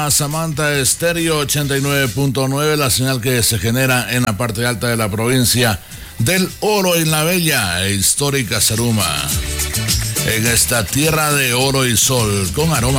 Samantha Estéreo 89.9, la señal que se genera en la parte alta de la provincia del Oro, en la bella e histórica Zaruma, en esta tierra de oro y sol con aroma